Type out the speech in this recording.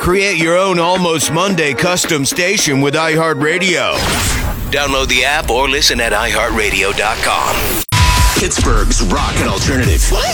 Create your own Almost Monday custom station with iHeartRadio. Download the app or listen at iHeartRadio.com. Pittsburgh's rock and alternative. What?